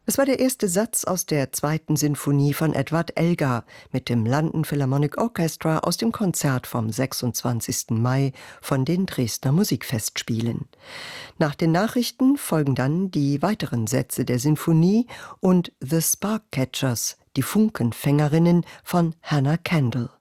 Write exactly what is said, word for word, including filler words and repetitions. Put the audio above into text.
Es war der erste Satz aus der zweiten Sinfonie von Edward Elgar mit dem London Philharmonic Orchestra aus dem Konzert vom sechsundzwanzigsten Mai von den Dresdner Musikfestspielen. Nach den Nachrichten folgen dann die weiteren Sätze der Sinfonie und The Sparkcatchers, die Funkenfängerinnen von Hannah Kendall.